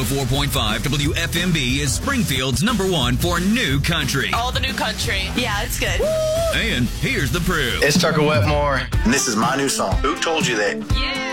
4.5 WFMB is Springfield's #1 for new country. All the new country. Yeah, it's good. And here's the proof. It's Tucker Wetmore, and this is my new song, Who Told You That? Yeah.